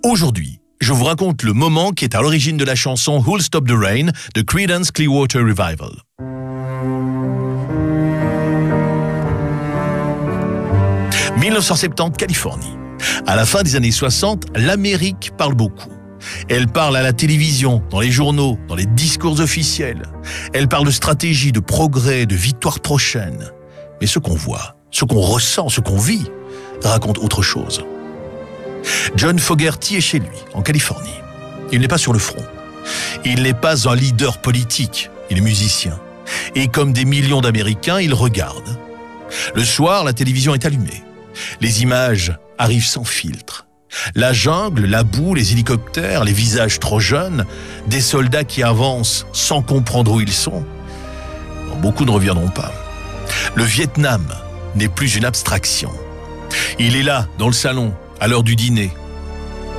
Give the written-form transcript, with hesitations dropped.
Aujourd'hui, je vous raconte le moment qui est à l'origine de la chanson Who'll Stop the Rain de Creedence Clearwater Revival. « 1970, Californie. À la fin des années 60, l'Amérique parle beaucoup. Elle parle à la télévision, dans les journaux, dans les discours officiels. Elle parle de stratégie, de progrès, de victoire prochaine. Mais ce qu'on voit, ce qu'on ressent, ce qu'on vit, raconte autre chose. John Fogerty est chez lui, en Californie. Il n'est pas sur le front. Il n'est pas un leader politique, il est musicien. Et comme des millions d'Américains, il regarde. Le soir, la télévision est allumée. Les images arrivent sans filtre. La jungle, la boue, les hélicoptères, les visages trop jeunes, des soldats qui avancent sans comprendre où ils sont. Beaucoup ne reviendront pas. Le Vietnam n'est plus une abstraction. Il est là, dans le salon, à l'heure du dîner,